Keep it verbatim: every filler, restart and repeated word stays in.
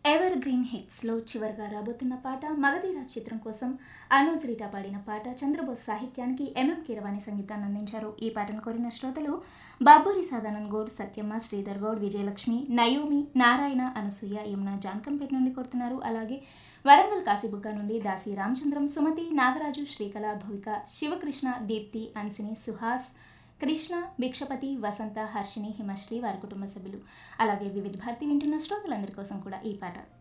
Ever green హిట్స్లో చివరిగా రాబోతున్న పాట మగధీర చిత్రం కోసం అనూజ్ రీటా పాడిన పాట చంద్రబోస్ సాహిత్యానికి ఎంఎం కీరవాణి సంగీతాన్ని అందించారు. ఈ పాటను కోరిన శ్రోతలు బాబూరి సదానంద్ గౌడ్, సత్యమ్మ, శ్రీధర్ గౌడ్, విజయలక్ష్మి, నయోమి, నారాయణ, అనసూయ, యమున జాన్కంపేట నుండి కోరుతున్నారు. అలాగే వరంగల్ కాశీబుగ్గ నుండి దాసి రామచంద్రం, సుమతి, నాగరాజు, శ్రీకళ, భువిక, శివకృష్ణ, దీప్తి, అన్సిని, సుహాస్, కృష్ణ, భిక్షపతి, వసంత, హర్షిని, హిమశ్రీ వారి కుటుంబ సభ్యులు అలాగే వివిధ భారతి వింటున్న శ్రోతలందరి కోసం కూడా ఈ పాట.